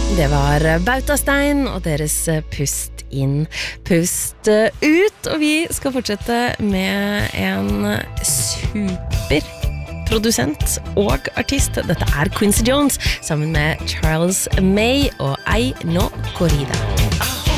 Det var Bautastein og deres Pust inn, pust ut. Og vi skal fortsette med en superprodusent og artist. Dette Quincy Jones sammen med Charles May og Ei No Corrida.